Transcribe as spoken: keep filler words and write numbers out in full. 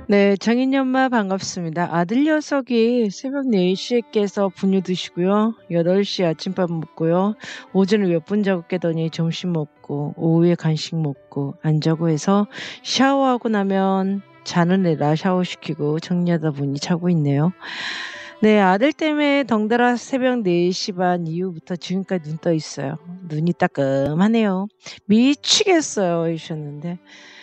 네. 정인이 엄마 반갑습니다. 아들 녀석이 새벽 네 시에 깨서 분유 드시고요. 여덟 시에 아침밥 먹고요. 오전에 몇 분 자고 깨더니 점심 먹고 오후에 간식 먹고 안 자고 해서 샤워하고 나면 자는 애라 샤워시키고 정리하다 보니 자고 있네요. 네. 아들 때문에 덩달아 새벽 네 시 반 이후부터 지금까지 눈 떠 있어요. 눈이 따끔하네요. "미치겠어요." 이러셨는데